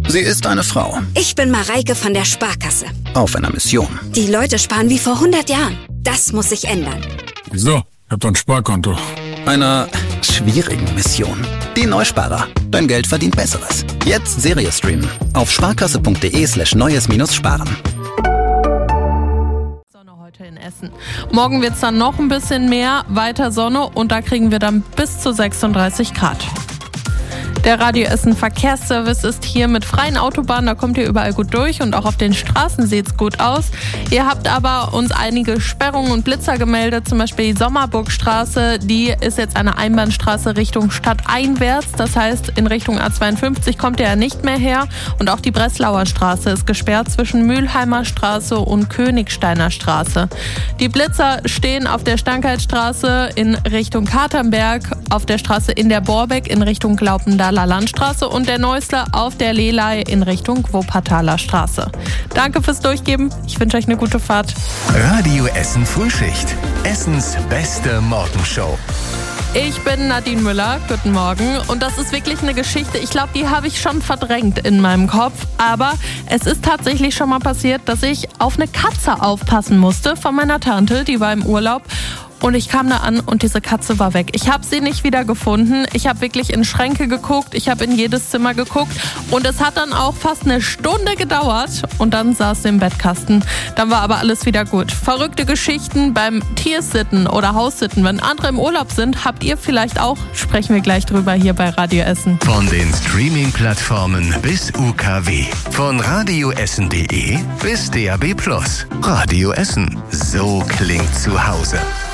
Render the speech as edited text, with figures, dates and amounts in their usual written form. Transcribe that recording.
Sie ist eine Frau. Ich bin Mareike von der Sparkasse. Auf einer Mission. Die Leute sparen wie vor 100 Jahren. Das muss sich ändern. Wieso? Ich hab doch ein Sparkonto. Einer schwierigen Mission. Die Neusparer. Dein Geld verdient Besseres. Jetzt Serie streamen. Auf sparkasse.de/neues-sparen. Sonne heute in Essen. Morgen wird es dann noch ein bisschen mehr, weiter Sonne und da kriegen wir dann bis zu 36 Grad. Der Radio Essen Verkehrsservice ist hier mit freien Autobahnen, da kommt ihr überall gut durch und auch auf den Straßen sieht es gut aus. Ihr habt aber uns einige Sperrungen und Blitzer gemeldet, zum Beispiel die Sommerburgstraße, die ist jetzt eine Einbahnstraße Richtung stadteinwärts, das heißt in Richtung A52 kommt ihr ja nicht mehr her und auch die Breslauer Straße ist gesperrt zwischen Mülheimer Straße und Königsteiner Straße. Die Blitzer stehen auf der Stankheitsstraße in Richtung Katernberg, auf der Straße in der Borbeck in Richtung Glaubendaler Landstraße und der Neueste auf der Lelei in Richtung Wuppertaler Straße. Danke fürs Durchgeben. Ich wünsche euch eine gute Fahrt. Radio Essen Frühschicht. Essens beste Morgenshow. Ich bin Nadine Müller, guten Morgen. Und das ist wirklich eine Geschichte, ich glaube, die habe ich schon verdrängt in meinem Kopf. Aber es ist tatsächlich schon mal passiert, dass ich auf eine Katze aufpassen musste von meiner Tante, die war im Urlaub. Und ich kam da an und diese Katze war weg. Ich habe sie nicht wieder gefunden. Ich habe wirklich in Schränke geguckt. Ich habe in jedes Zimmer geguckt. Und es hat dann auch fast eine Stunde gedauert. Und dann saß sie im Bettkasten. Dann war aber alles wieder gut. Verrückte Geschichten beim Tiersitten oder Haussitten. Wenn andere im Urlaub sind, habt ihr vielleicht auch. Sprechen wir gleich drüber hier bei Radio Essen. Von den Streaming-Plattformen bis UKW. Von radioessen.de bis DAB+. Radio Essen. So klingt zu Hause.